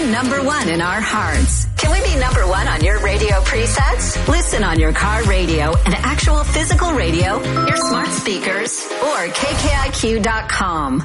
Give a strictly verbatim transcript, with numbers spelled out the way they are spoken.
number one in our hearts. Can we be number one on your radio presets? Listen on your car radio and actual physical radio, your smart speakers, or K K I Q dot com.